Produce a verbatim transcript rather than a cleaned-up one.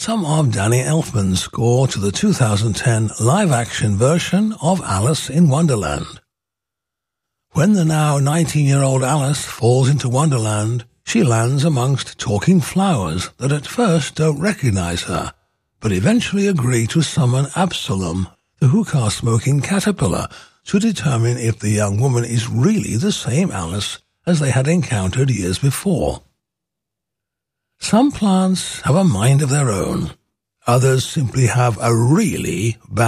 some of Danny Elfman's score to the two thousand ten live-action version of Alice in Wonderland. When the now nineteen-year-old Alice falls into Wonderland, she lands amongst talking flowers that at first don't recognize her, but eventually agree to summon Absalom, the hookah-smoking caterpillar, to determine if the young woman is really the same Alice as they had encountered years before. Some plants have a mind of their own. Others simply have a really bad